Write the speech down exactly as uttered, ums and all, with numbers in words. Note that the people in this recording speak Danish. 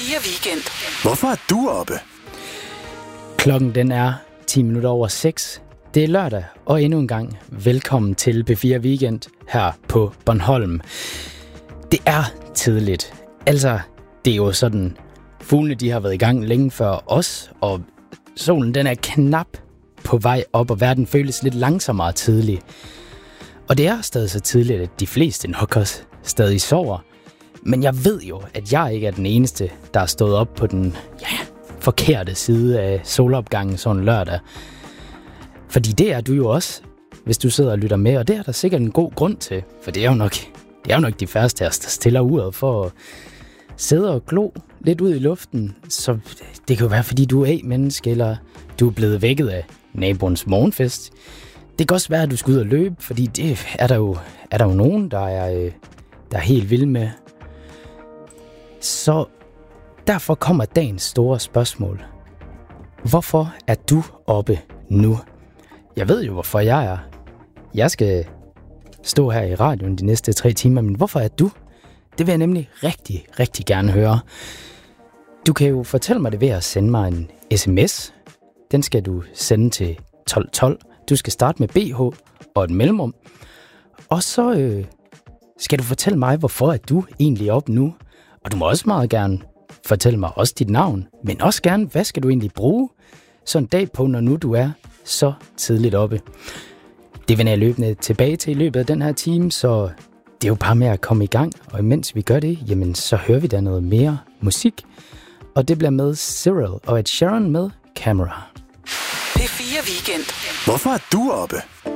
fire Weekend. Hvorfor er du oppe? Klokken den er ti minutter over seks. Det er lørdag, og endnu en gang velkommen til P fire Weekend her på Bornholm. Det er tidligt. Altså, det er jo sådan, fuglene de har været i gang længe før os, og solen den er knap på vej op, og verden føles lidt langsommere tidlig. Og det er stadig så tidligt, at de fleste nok også stadig sover. Men jeg ved jo, at jeg ikke er den eneste, der er stået op på den ja, forkerte side af solopgangen sådan en lørdag. Fordi det er du jo også, hvis du sidder og lytter med, og det er der sikkert en god grund til. For det er jo nok, det er jo nok de færreste, der stiller uret for at sidde og glo lidt ud i luften. Så det kan jo være, fordi du er A-menneske, eller du er blevet vækket af naboens morgenfest. Det kan også være, at du skal ud og løbe, fordi det er der jo, er der jo nogen, der er, der er helt vilde med. Så derfor kommer dagens store spørgsmål. Hvorfor er du oppe nu? Jeg ved jo, hvorfor jeg er. Jeg skal stå her i radioen de næste tre timer, men hvorfor er du? Det vil jeg nemlig rigtig, rigtig gerne høre. Du kan jo fortælle mig det ved at sende mig en sms. Den skal du sende til tolv tolv. Du skal starte med B H og et mellemrum. Og så øh, skal du fortælle mig, hvorfor er du egentlig oppe nu? Og du må også meget gerne fortælle mig også dit navn, men også gerne, hvad skal du egentlig bruge sådan en dag på, når nu du er så tidligt oppe. Det vender jeg løbende tilbage til i løbet af den her time, så det er jo bare med at komme i gang. Og imens vi gør det, jamen så hører vi da noget mere musik. Og det bliver med Cyril og Ed Sheeran med Camera. P fire Weekend. Hvorfor er du oppe?